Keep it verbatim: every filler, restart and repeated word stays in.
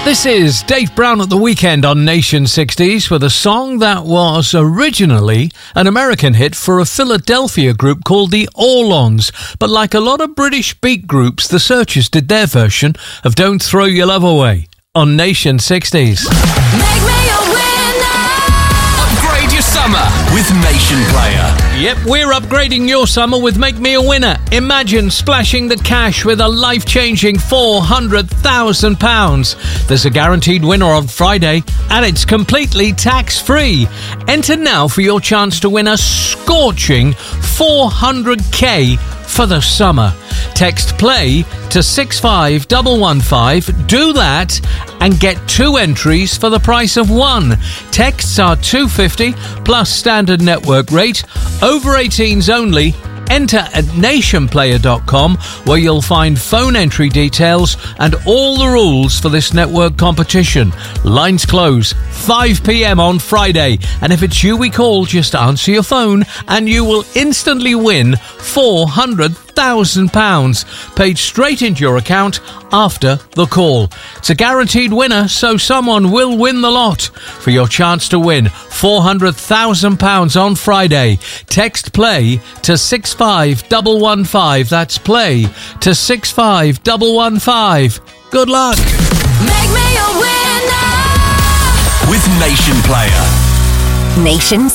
This is Dave Brown at the Weekend on Nation sixties with a song that was originally an American hit for a Philadelphia group called the Orlons. But like a lot of British beat groups, the Searchers did their version of Don't Throw Your Love Away on Nation sixties. Make me a winner. Upgrade your summer with Nation Player. Yep, we're upgrading your summer with Make Me a Winner. Imagine splashing the cash with a life-changing four hundred thousand pounds. There's a guaranteed winner on Friday, and it's completely tax-free. Enter now for your chance to win a scorching four hundred k for the summer. Text PLAY to six five one one five, do that, and get two entries for the price of one. Texts are two pounds fifty plus standard network rate, over eighteens only. Enter at nation player dot com, where you'll find phone entry details and all the rules for this network competition. Lines close five p.m. on Friday, and if it's you we call, just answer your phone and you will instantly win four hundred thousand pounds paid straight into your account after the call. It's a guaranteed winner, so someone will win the lot. For your chance to win four hundred thousand pounds on Friday, text PLAY to six five one one five. That's PLAY to six five one one five. Good luck. Make me a winner. With Nation Player. Nation